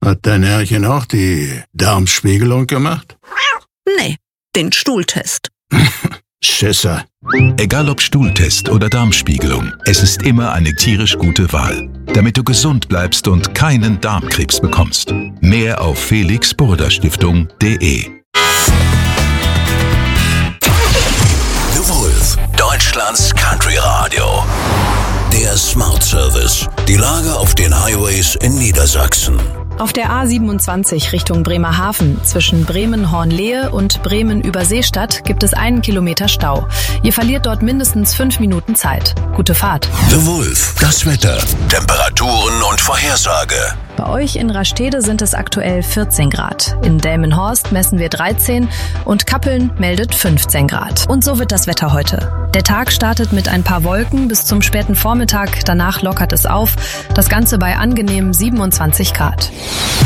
Hat dein Herrchen auch die Darmspiegelung gemacht? Nee, den Stuhltest. Schisser. Egal ob Stuhltest oder Darmspiegelung, es ist immer eine tierisch gute Wahl, damit du gesund bleibst und keinen Darmkrebs bekommst. Mehr auf felixburderstiftung.de. The Wolf, Deutschlands Country Radio. Der Smart Service. Die Lage auf den Highways in Niedersachsen. Auf der A27 Richtung Bremerhaven zwischen Bremen-Hornlehe und Bremen-Überseestadt gibt es 1 Kilometer Stau. Ihr verliert dort mindestens 5 Minuten Zeit. Gute Fahrt. The Wolf, das Wetter, Temperaturen und Vorhersage. Bei euch in Rastede sind es aktuell 14 Grad. In Delmenhorst messen wir 13 und Kappeln meldet 15 Grad. Und so wird das Wetter heute. Der Tag startet mit ein paar Wolken bis zum späten Vormittag. Danach lockert es auf. Das Ganze bei angenehmen 27 Grad.